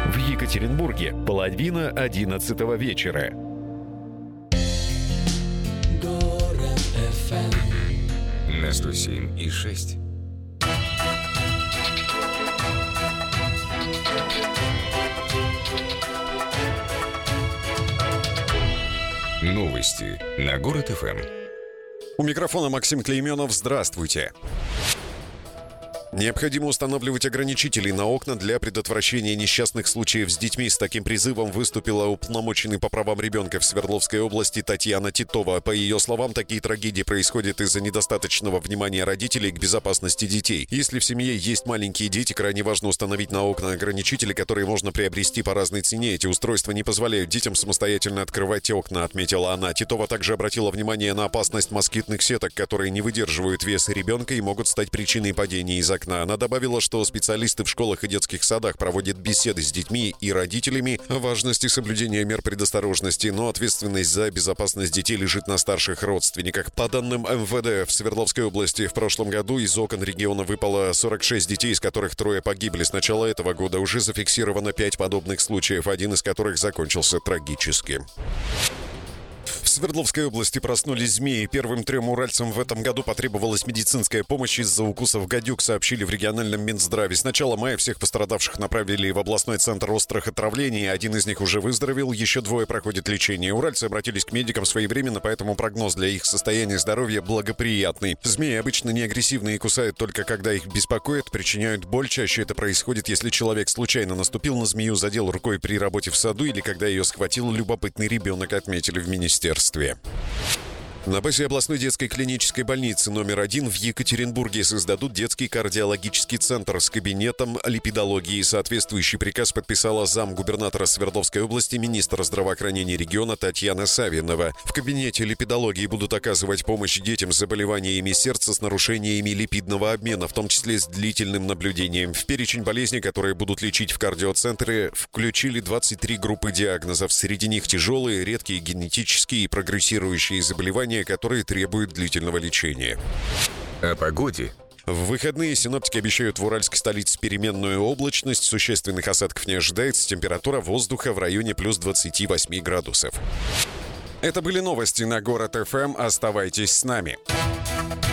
В Екатеринбурге – 10:30 вечера. Город FM на 107,6. Новости на Город ФМ. У микрофона Максим Клейменов. Здравствуйте. Необходимо устанавливать ограничители на окна для предотвращения несчастных случаев с детьми. С таким призывом выступила уполномоченный по правам ребенка в Свердловской области Татьяна Титова. По ее словам, такие трагедии происходят из-за недостаточного внимания родителей к безопасности детей. Если в семье есть маленькие дети, крайне важно установить на окна ограничители, которые можно приобрести по разной цене. Эти устройства не позволяют детям самостоятельно открывать окна, отметила она. Титова также обратила внимание на опасность москитных сеток, которые не выдерживают вес ребенка и могут стать причиной падения из окна. Она добавила, что специалисты в школах и детских садах проводят беседы с детьми и родителями о важности соблюдения мер предосторожности, но ответственность за безопасность детей лежит на старших родственниках. По данным МВД, в Свердловской области в прошлом году из окон региона выпало 46 детей, из которых 3 погибли. С начала этого года уже зафиксировано 5 подобных случаев, один из которых закончился трагически. В Свердловской области проснулись змеи. Первым 3 уральцам в этом году потребовалась медицинская помощь из-за укусов гадюк, сообщили в региональном Минздраве. С начала мая всех пострадавших направили в областной центр острых отравлений. Один из них уже выздоровел, еще 2 проходят лечение. Уральцы обратились к медикам своевременно, поэтому прогноз для их состояния здоровья благоприятный. Змеи обычно не агрессивны и кусают только когда их беспокоят, причиняют боль. Чаще это происходит, если человек случайно наступил на змею, задел рукой при работе в саду или когда ее схватил любопытный ребенок, отметили в министерстве. На базе областной детской клинической больницы номер 1 в Екатеринбурге создадут детский кардиологический центр с кабинетом липидологии. Соответствующий приказ подписала замгубернатора Свердловской области, министр здравоохранения региона Татьяна Савинова. В кабинете липидологии будут оказывать помощь детям с заболеваниями сердца с нарушениями липидного обмена, в том числе с длительным наблюдением. В перечень болезней, которые будут лечить в кардиоцентре, включили 23 группы диагнозов. Среди них тяжелые, редкие генетические и прогрессирующие заболевания, которые требуют длительного лечения. О погоде. В выходные синоптики обещают в уральской столице переменную облачность. Существенных осадков не ожидается. Температура воздуха в районе плюс 28 градусов. Это были новости на Город ФМ. Оставайтесь с нами.